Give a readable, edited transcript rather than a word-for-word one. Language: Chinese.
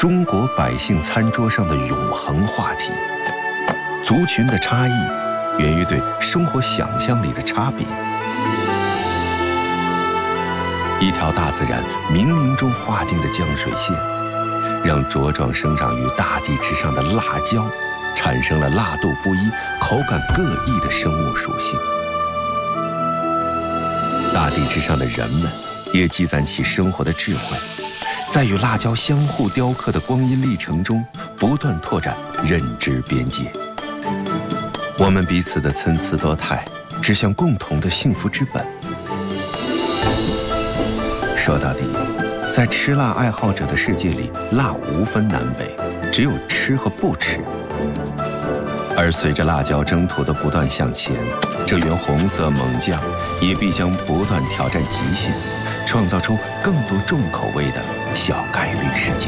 中国百姓餐桌上的永恒话题。族群的差异源于对生活想象力的差别。一条大自然冥冥中划定的江水线，让茁壮生长于大地之上的辣椒产生了辣度不一、口感各异的生物属性。大地之上的人们也积攒起生活的智慧，在与辣椒相互雕刻的光阴历程中，不断拓展认知边界。我们彼此的参差多态，指向共同的幸福之本。说到底，在吃辣爱好者的世界里，辣无分南北，只有吃和不吃。而随着辣椒征途的不断向前，这员红色猛将也必将不断挑战极限，创造出更多重口味的小概率事件。